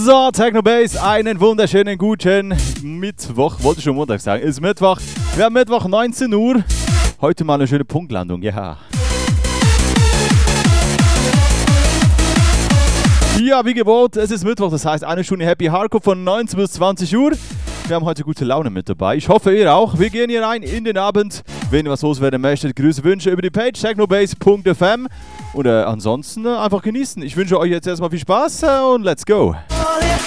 So, Techno Bass, einen wunderschönen guten Mittwoch. Wollte schon Montag sagen, ist Mittwoch. Wir haben Mittwoch 19 Uhr. Heute mal eine schöne Punktlandung, ja. Ja, wie gewohnt, es ist Mittwoch, das heißt eine Stunde Happy Hardcore von 19 bis 20 Uhr. Wir haben heute gute Laune mit dabei. Ich hoffe, ihr auch. Wir gehen hier rein in den Abend. Wenn ihr was loswerden möchtet, Grüße, Wünsche über die Page technobase.fm. Oder ansonsten einfach genießen. Ich wünsche euch jetzt erstmal viel Spaß und let's go.